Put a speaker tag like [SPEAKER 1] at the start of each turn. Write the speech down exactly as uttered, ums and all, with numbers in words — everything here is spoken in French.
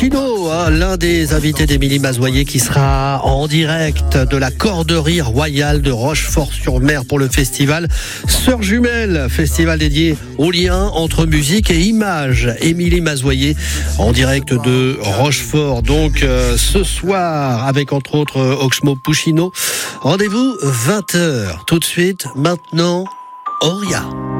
[SPEAKER 1] Puccino, hein, l'un des invités d'Émilie Mazoyer qui sera en direct de la Corderie Royale de Rochefort-sur-Mer pour le festival Sœurs Jumelles, festival dédié au lien entre musique et images. Émilie Mazoyer en direct de Rochefort, donc euh, ce soir avec entre autres euh, Oxmo Puccino. Rendez-vous vingt heures. Tout de suite, maintenant, Auria.